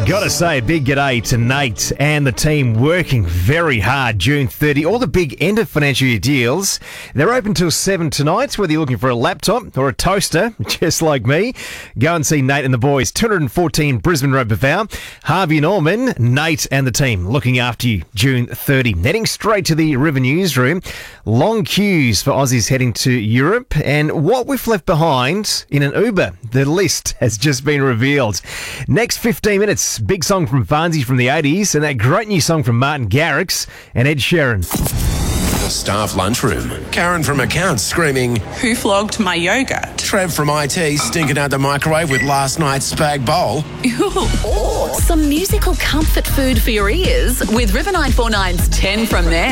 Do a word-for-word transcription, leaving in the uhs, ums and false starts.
Gotta say, a big g'day to Nate and the team working very hard June thirtieth. All the big end of financial year deals, they're open till seven tonight, whether you're looking for a laptop or a toaster, just like me. Go and see Nate and the boys, two hundred fourteen Brisbane Road, Bavau. Harvey Norman, Nate and the team looking after you June thirtieth. Heading straight to the River Newsroom. Long queues for Aussies heading to Europe, and what we've left behind in an Uber. The list has just been revealed. Next fifteen minutes, big song from Farnsey from the eighties, and that great new song from Martin Garrix and Ed Sheeran. The staff lunchroom. Karen from accounts screaming, "Who flogged my yogurt?" Trev from I T stinking out the microwave with last night's spag bowl. Or some musical comfort food for your ears with River nine four nine's ten from there.